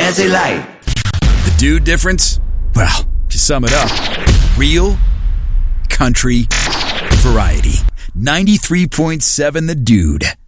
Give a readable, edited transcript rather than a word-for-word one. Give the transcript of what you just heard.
Jazzy Light. The dude difference? Well, to sum it up, real country variety. 93.7 The Dude.